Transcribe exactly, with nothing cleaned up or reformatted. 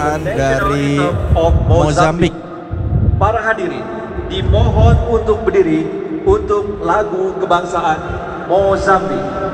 kebangsaan dari of Mozambik. Para hadirin dimohon untuk berdiri untuk lagu kebangsaan Mozambik.